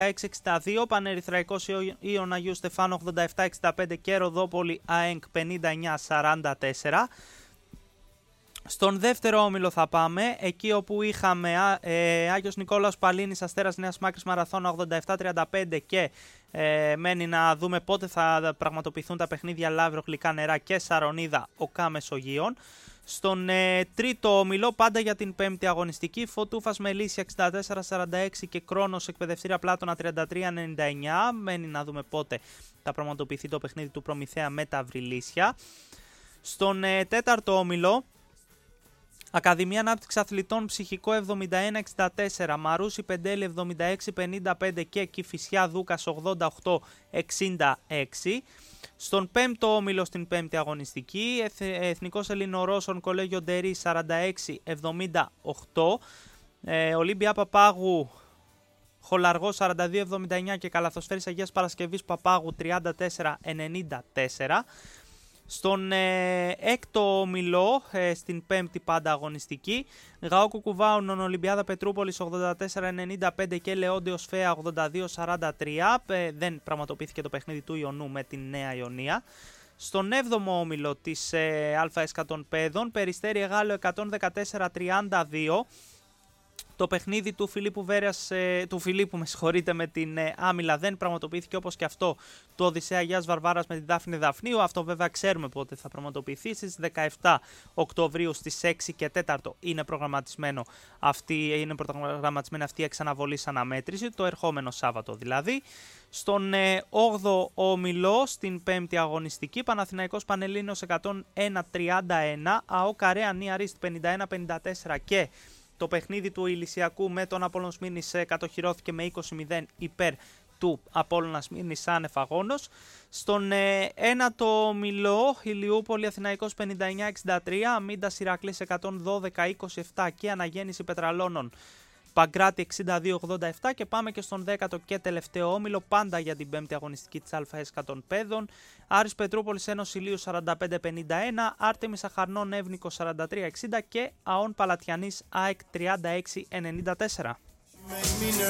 66-62, Πανερυθραϊκός Ιων Αγίου Στεφάνου 87-65 και Ροδόπολη ΑΕΚ 59-44. Στον δεύτερο όμιλο θα πάμε, εκεί όπου είχαμε Άγιος Νικόλαος Παλίνης Αστέρας Νέας Μάκρης Μαραθώνα 87-35 και μένει να δούμε πότε θα πραγματοποιηθούν τα παιχνίδια Λαύριο Γλυκά Νερά και Σαρονίδα Οκά Μεσογείων. Στον τρίτο όμιλο, πάντα για την πέμπτη αγωνιστική, Φωτούφας Μελίσια 64-46 και Κρόνος Εκπαιδευτήρια Πλάτωνα 33-99. Μένει να δούμε πότε θα πραγματοποιηθεί το παιχνίδι του Προμηθέα με τα Βρυλίσια. Στον τέταρτο όμιλο, Ακαδημία Ανάπτυξη Αθλητών Ψυχικό 71-64, Μαρούσι Πεντέλη 76-55 και Κηφισιά Δούκας 88-66. Στον πέμπτο όμιλο στην πέμπτη αγωνιστική, Εθνικός Ελληνορώσων Κολέγιο Ντερί 46-78, Ολύμπια Παπάγου Χολαργό 42-79 και Καλαθοσφαίρης Αγίας Παρασκευής Παπάγου 34-94. Στον έκτο όμιλο, στην πέμπτη πάντα αγωνιστική, Γαό Κουκουβάου Ολυμπιάδα Πετρούπολης 84-95 και Λεόντιος Φαία 82-43. Δεν πραγματοποιήθηκε το παιχνίδι του Ιωνού με την Νέα Ιωνία. Στον 7ο όμιλο της Α100 Παιδών, Περιστέρι Εγάλεο 114-32. Το παιχνίδι του Φιλίππου με την Άμυλα δεν πραγματοποιήθηκε, όπως και αυτό του Οδυσσέα Αγίας Βαρβάρας με τη Δάφνη Δαφνίου. Αυτό βέβαια ξέρουμε πότε θα πραγματοποιηθεί, στις 17 Οκτωβρίου στις 6 και 4 είναι προγραμματισμένη αυτή η εξαναβολή αναμέτρηση, το ερχόμενο Σάββατο δηλαδή. Στον 8ο όμιλο, στην 5η αγωνιστική, Παναθηναϊκός Πανελλήνιος 101-31, ΑΟ Καρέα Νία Ρίστ 51-54 και το παιχνίδι του Ηλυσιακού με τον Απόλλωνα Σμύρνης κατοχυρώθηκε με 20-0 υπέρ του Απόλλωνα Σμύρνης άνευ αγώνος. Στον 1ο όμιλο, Ηλιούπολη Αθηναϊκός 59-63, Αμίντας Ηρακλής 112-27 και Αναγέννηση Πετραλώνων Παγκράτη 62-87. Και πάμε και στον 10ο και τελευταίο όμιλο, πάντα για την 5η αγωνιστική της Α100 Παιδών, Άρης Πετρούπολης Ένος Ηλίου 45-51, Άρτεμις Αχαρνών Εύνικο 43-60 και ΑΟΝ Παλατιανής ΑΕΚ 36-94.